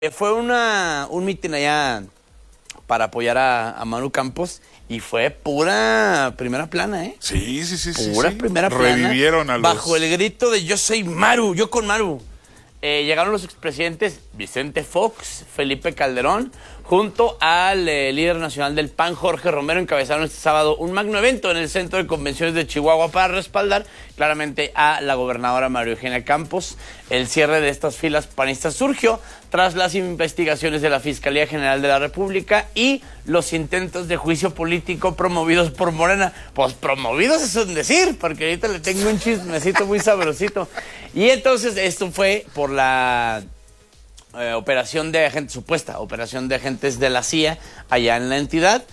Fue un mitin allá para apoyar a Maru Campos y fue pura primera plana, ¿eh? Sí. Pura primera plana. Revivieron a los... Bajo el grito de yo soy Maru, yo con Maru. Llegaron los expresidentes Vicente Fox, Felipe Calderón, junto al líder nacional del PAN, Jorge Romero, encabezaron este sábado un magno evento en el Centro de Convenciones de Chihuahua para respaldar claramente a la gobernadora María Eugenia Campos. El cierre de estas filas panistas surgió tras las investigaciones de la Fiscalía General de la República y los intentos de juicio político promovidos por Morena. Pues promovidos es un decir, porque ahorita le tengo un chismecito muy sabrosito. Y entonces esto fue por la operación de agentes, supuesta operación de agentes de la CIA allá en la entidad.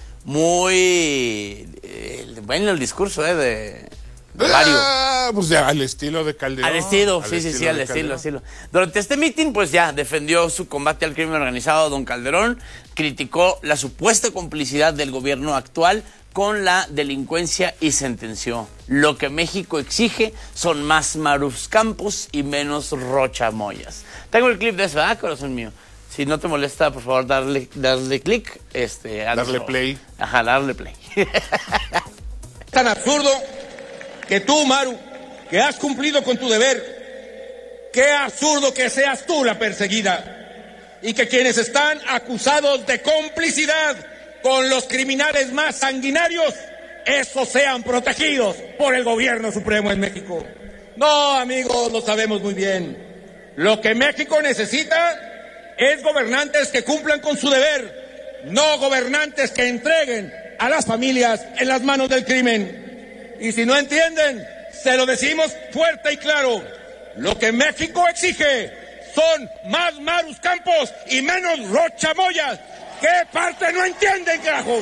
Muy bueno el discurso de Mario. Pues ya al estilo de Calderón. Al estilo, sí, al estilo. Durante este mitin, pues ya defendió su combate al crimen organizado, don Calderón, criticó la supuesta complicidad del gobierno actual con la delincuencia y sentenció: lo que México exige son más Marus Campos y menos Rocha Moyas. Tengo el clip de eso, corazón mío. Si no te molesta, por favor, darle clic. Darle play. Ajá, darle play. Tan absurdo que tú, Maru, que has cumplido con tu deber, qué absurdo que seas tú la perseguida y que quienes están acusados de complicidad con los criminales más sanguinarios, esos sean protegidos por el gobierno supremo en México. No, amigos, lo sabemos muy bien. Lo que México necesita es gobernantes que cumplan con su deber, no gobernantes que entreguen a las familias en las manos del crimen. Y si no entienden, se lo decimos fuerte y claro: lo que México exige son más Marus Campos y menos Rocha Moyas. ¿Qué parte no entienden, carajo?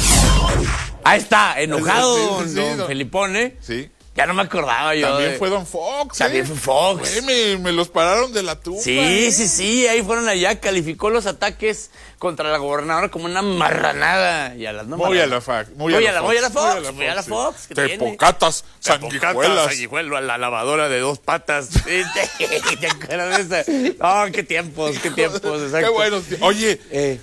Ahí está, enojado Sí, don Felipón, ¿eh? Sí. Ya no me acordaba yo. También fue don Fox. También fue Fox. Me los pararon de la tumba. Sí, ahí fueron allá, calificó los ataques contra la gobernadora como una marranada. Y a las no Muy a la Fox. Muy a la Fox. Tepocatas, sanguijuelas. Sanguijuelo, la lavadora de dos patas. ¿Te acuerdas de esa? Oh, qué tiempos, exacto. Qué buenos. Oye,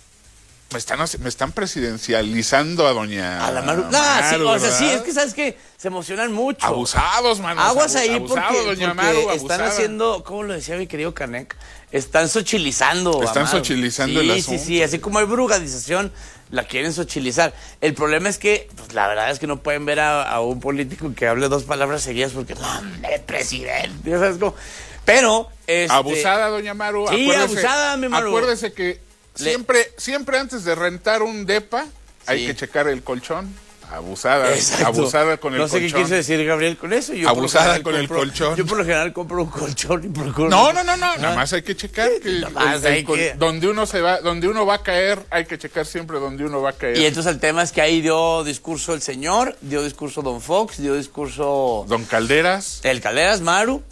me están presidencializando a doña... A la Maru. Sí, es que sabes que se emocionan mucho. Abusados, mano. Aguas ahí porque doña Maru, están haciendo, ¿cómo lo decía mi querido Canek? Están sochilizando. Están sochilizando el asunto. Sí, así como hay brugadización, la quieren sochilizar. El problema es que, pues la verdad es que no pueden ver a un político que hable dos palabras seguidas porque, ¡hombre, presidente! ¿Sabes cómo? Pero, abusada, doña Maru. Sí, abusada, mi Maru. Acuérdese que siempre antes de rentar un depa, hay que checar el colchón. Abusada. Exacto. Abusada con el colchón. No sé qué quiso decir Gabriel con eso. Abusada con el colchón. Yo por lo general compro un colchón y procuro... No. Nada más hay que checar donde uno va a caer, hay que checar siempre donde uno va a caer. Y entonces el tema es que ahí dio discurso el señor, dio discurso don Fox, dio discurso... Don Calderas. El Calderas, Maru,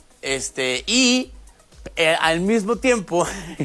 y al mismo tiempo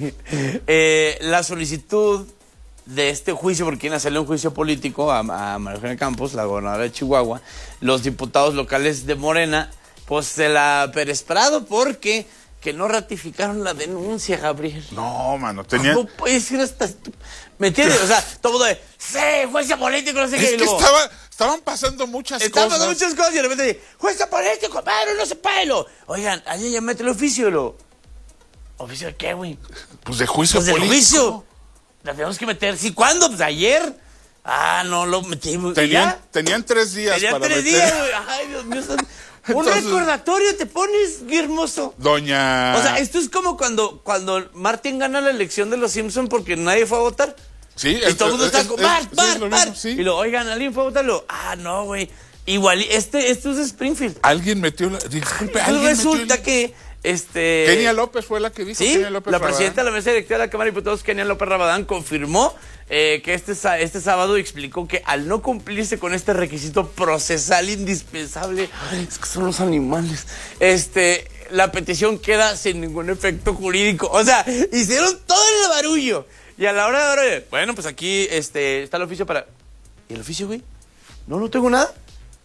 la solicitud de este juicio, porque quieren hacerle un juicio político a María Eugenia Campos, la gobernadora de Chihuahua, los diputados locales de Morena, pues se la peresprado porque que no ratificaron la denuncia, Gabriel. No, mano, ¿Cómo puede ser hasta ¿me entiendes? O sea, todo de sí, juicio político, no sé qué. Es que estaban pasando muchas cosas. Estaban pasando muchas cosas y de repente, juicio político, pero no se pelo. Oigan, alguien ya mete el oficio, ¿Oficio de qué, güey? Pues de juicio político. Del juicio. La tenemos que meter. ¿Sí? ¿Cuándo? Pues ayer. No lo metimos. Tenían 3 días para meter. 3 días, güey. Ay, Dios mío. Un recordatorio te pones, hermoso. Doña... O sea, esto es como cuando Martin gana la elección de los Simpsons porque nadie fue a votar. Sí. Y todo el mundo está con Bart. Sí. Y luego, oigan, ¿alguien fue a votarlo? No, güey. Igual, esto es Springfield. Alguien metió la... Disculpe, resulta que... Kenia López fue la que dijo. Sí, Kenia López la Rabadán. presidenta de la mesa directiva de la Cámara de Diputados, Kenia López Rabadán, confirmó que este sábado explicó que al no cumplirse con este requisito procesal indispensable, es que son los animales, la petición queda sin ningún efecto jurídico. O sea, hicieron todo el barullo. Y a la hora de bueno, pues aquí está el oficio para... ¿Y el oficio, güey? No tengo nada.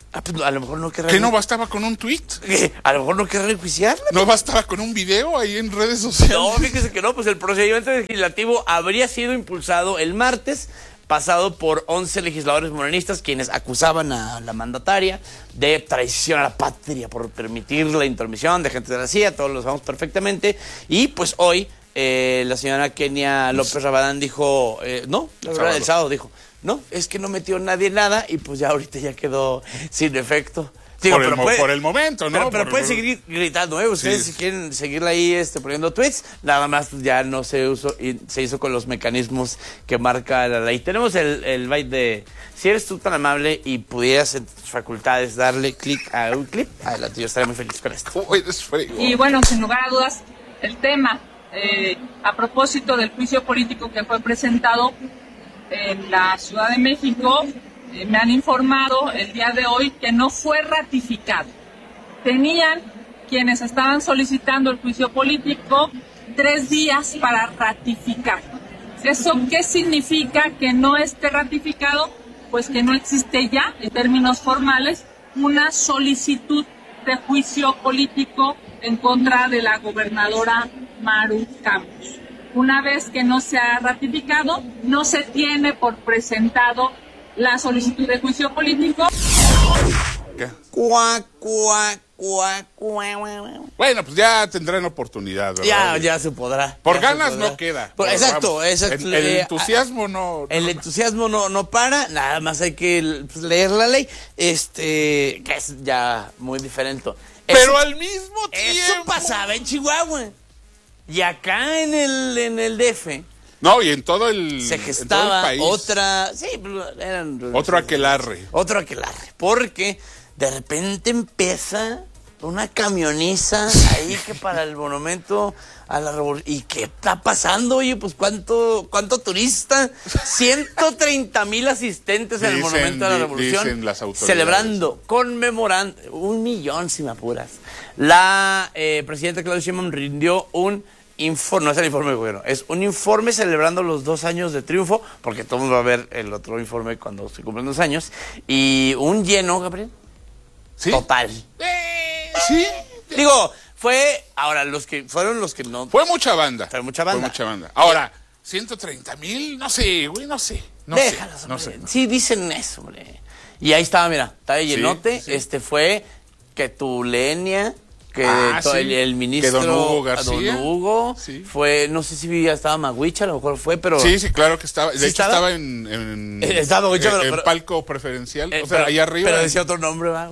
Pues a lo mejor no querrá. ¿Que no bastaba con un tweet? A lo mejor no querrá enjuiciarla. ¿No bastaba con un video ahí en redes sociales? No, fíjese que no, pues el procedimiento legislativo habría sido impulsado el martes pasado por 11 legisladores morenistas quienes acusaban a la mandataria de traición a la patria por permitir la intromisión de gente de la CIA, todos lo sabemos perfectamente, y pues hoy la señora Kenia López Rabadán dijo, no, la verdad, el sábado dijo, no, es que no metió nadie nada y pues ya ahorita ya quedó sin efecto. Digo, por el momento, ¿no? Pero pueden seguir gritando, ¿eh? Ustedes si quieren seguirla ahí poniendo tweets, nada más ya no se hizo con los mecanismos que marca la ley. Tenemos el byte de, si eres tú tan amable y pudieras en tus facultades darle clic a un clip, adelante, yo estaría muy feliz con esto. Y bueno, sin lugar a dudas, el tema, a propósito del juicio político que fue presentado en la Ciudad de México, me han informado el día de hoy que no fue ratificado. Tenían quienes estaban solicitando el juicio político 3 días para ratificar. ¿Eso qué significa que no esté ratificado? Pues que no existe ya, en términos formales, una solicitud de juicio político en contra de la gobernadora Maru Campos. Una vez que no se ha ratificado, no se tiene por presentado la solicitud de juicio político. ¿Qué? Bueno, pues ya tendrán oportunidad, ¿verdad? Ya se podrá. Por ganas no queda. Exacto. El entusiasmo no. El entusiasmo no para, nada más hay que leer la ley, que es ya muy diferente. Pero al mismo tiempo. Eso pasaba en Chihuahua. Y acá en el DF. No, y en todo el se gestaba país. Otro aquelarre. Porque de repente empieza una camioniza ahí que para el monumento a la revolución. ¿Y qué está pasando? Oye, pues ¿cuánto turista? 130,000 asistentes en el monumento a la revolución. Dicen las autoridades. Celebrando, conmemorando, 1 millón si me apuras. La presidenta Claudia Sheinbaum rindió un informe, no es el informe de gobierno, es un informe celebrando los 2 años de triunfo, porque todo el mundo va a ver el otro informe cuando se cumplen 2 años, y un lleno, Gabriel, ¿sí? Total. Sí. Digo, fueron los que no... Fue mucha banda. Fue mucha banda. Ahora, 130,000, no sé, güey, no sé. Déjalos, no sé. Sí, dicen eso, hombre. Y ahí estaba, mira, estaba llenote, sí. Fue que tu Lenia... Que el ministro, que don Hugo García, don Hugo, sí. Fue, no sé si ya estaba Maguicha, a lo mejor fue, pero... Sí, claro que estaba, de ¿sí hecho estaba en palco preferencial, o sea, ahí arriba. Pero decía otro nombre, ¿va?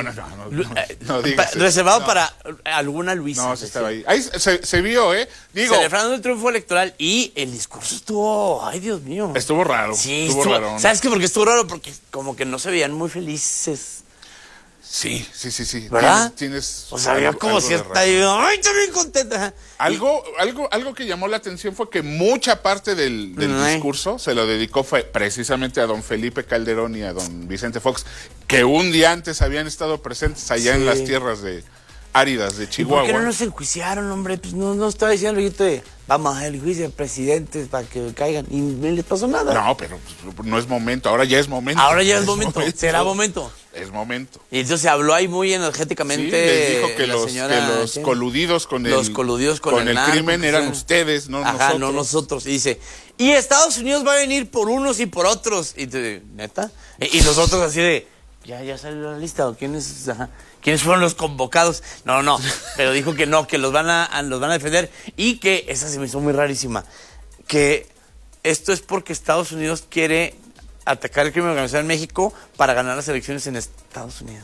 No digas reservado no. Para alguna Luisa. No, sí estaba ahí. Ahí se vio, Digo... Celebrando el triunfo electoral y el discurso estuvo, ay Dios mío. Estuvo raro. Sí, estuvo raro. ¿Sabes qué? Porque estuvo raro, porque como que no se veían muy felices. Sí. ¿Verdad? Tienes o sea, había como cierta... ¡Ay, estoy bien contenta! Algo que llamó la atención fue que mucha parte del discurso se lo dedicó precisamente a don Felipe Calderón y a don Vicente Fox, que un día antes habían estado presentes allá en las tierras áridas de Chihuahua. ¿Y por qué no nos enjuiciaron, hombre? Pues no estaba diciendo el de vamos a el juicio de presidentes para que caigan. Y no les pasó nada. No, pero no es momento. Ahora ya es momento. Será momento. Es momento. Y entonces se habló ahí muy energéticamente. Sí, les dijo que los coludidos con el crimen eran ustedes, no nosotros. Ajá, no nosotros. Y dice, y Estados Unidos va a venir por unos y por otros. Y te, ¿neta? Y nosotros así de, ya salió la lista. ¿O quiénes? Ajá. ¿Quiénes fueron los convocados? No, pero dijo que no, que los van a defender y que, esa se me hizo muy rarísima, que esto es porque Estados Unidos quiere atacar el crimen organizado en México para ganar las elecciones en Estados Unidos.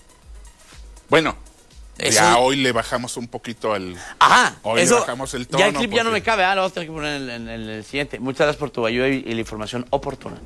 Bueno, ya hoy le bajamos un poquito al... Ajá, hoy le bajamos el tono. Ya el clip ya no me cabe, lo vamos a tener que poner en el siguiente. Muchas gracias por tu ayuda y la información oportuna.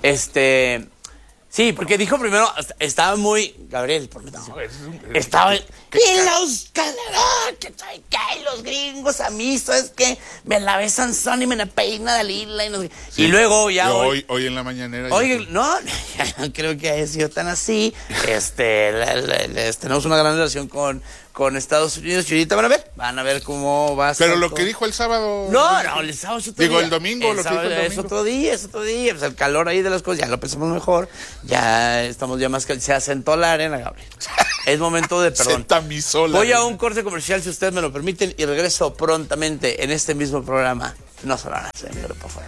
Sí, porque dijo primero, estaba muy... Gabriel, por atención. Estaba... Y los Calderón, que los gringos a mí, ¿sabes qué? Me la besan Sansón y me la peina Dalila y no sé qué. Sí, y luego ya... Hoy en la mañanera... Oye, no creo que haya sido tan así. Tenemos una gran relación con con Estados Unidos y ahorita van a ver cómo va a ser. Pero lo todo. que dijo el sábado. No, el sábado es otro día. Digo, el domingo, el lo que sábado dijo el es domingo. otro día. Pues el calor ahí de las cosas, ya lo pensamos mejor. Ya estamos ya más que se asentó la arena, Gabriel. Es momento de perdón. Se tamizó la Voy a arena. un corte comercial, si ustedes me lo permiten, y regreso prontamente en este mismo programa. No se lo van a hacer, pero por favor.